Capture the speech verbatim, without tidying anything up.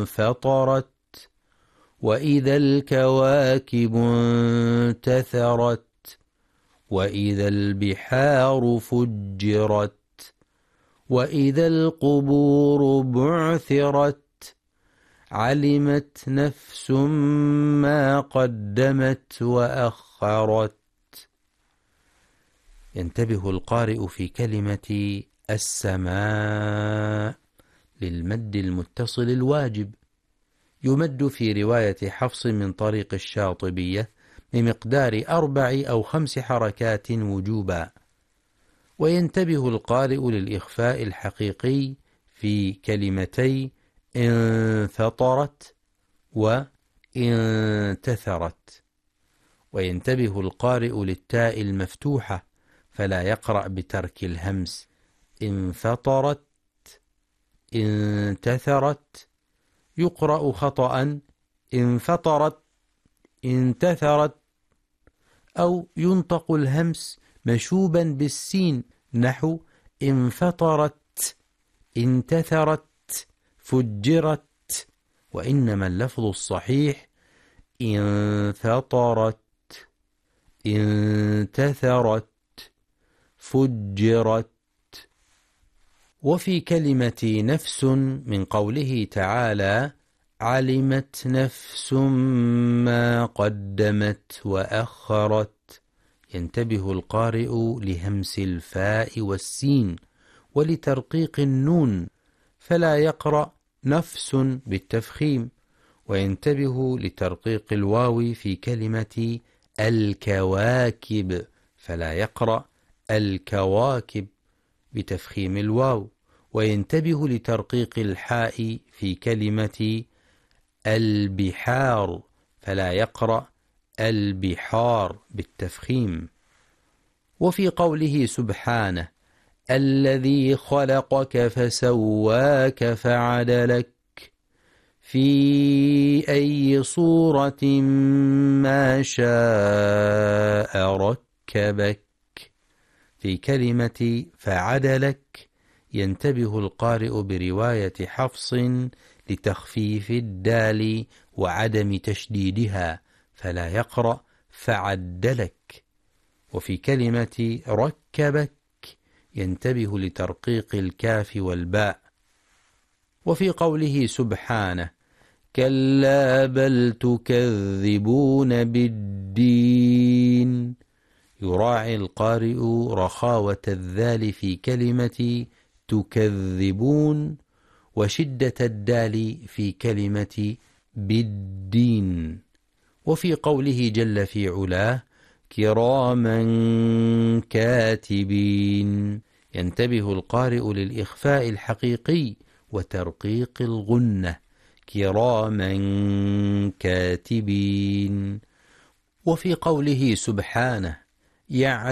انفطرت وإذا الكواكب انتثرت وإذا البحار فجرت وإذا القبور بعثرت علمت نفس ما قدمت وأخرت. ينتبه القارئ في كلمة السماء للمد المتصل الواجب، يمد في رواية حفص من طريق الشاطبية بمقدار أربع أو خمس حركات وجوبا. وينتبه القارئ للإخفاء الحقيقي في كلمتي انفطرت وانتثرت. وينتبه القارئ للتاء المفتوحة فلا يقرأ بترك الهمس، انفطرت انتثرت، يقرأ خطأ انفطرت انتثرت، أو ينطق الهمس مشوبا بالسين نحو انفطرت انتثرت فجرت، وإنما اللفظ الصحيح انفطرت انتثرت فجرت. وفي كلمة نفس من قوله تعالى علمت نفس ما قدمت وأخرت، ينتبه القارئ لهمس الفاء والسين ولترقيق النون فلا يقرأ نفس بالتفخيم. وينتبه لترقيق الواو في كلمة الكواكب فلا يقرأ الكواكب بتفخيم الواو. وينتبه لترقيق الحاء في كلمة البحار فلا يقرأ البحار بالتفخيم. وفي قوله سبحانه الذي خلقك فسواك فعدلك في أي صورة ما شاء ركبك، في كلمة فعدلك ينتبه القارئ برواية حفص لتخفيف الدال وعدم تشديدها فلا يقرأ فعدلك. وفي كلمة ركبك ينتبه لترقيق الكاف والباء. وفي قوله سبحانه كلا بل تكذبون بالدين، يراعي القارئ رخاوة الذال في كلمة تكذبون وشدة الدال في كلمة بالدين. وفي قوله جل في علاه كراما كاتبين، ينتبه القارئ للإخفاء الحقيقي وترقيق الغنة كراما كاتبين. وفي قوله سبحانه